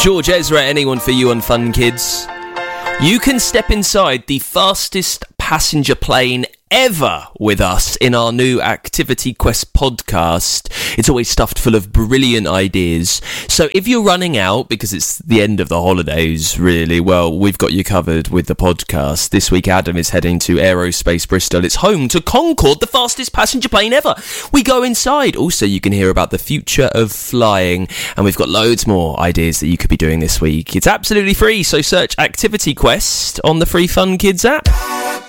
George Ezra, anyone for you on Fun Kids. You can step inside the fastest passenger plane ever with us in our new Activity Quest podcast. It's always stuffed full of brilliant ideas. So if you're running out, because it's the end of the holidays, really, well, we've got you covered with the podcast. This week, Adam is heading to Aerospace Bristol. It's home to Concorde, the fastest passenger plane ever. We go inside. Also, you can hear about the future of flying, and we've got loads more ideas that you could be doing this week. It's absolutely free, so search Activity Quest on the free Fun Kids app.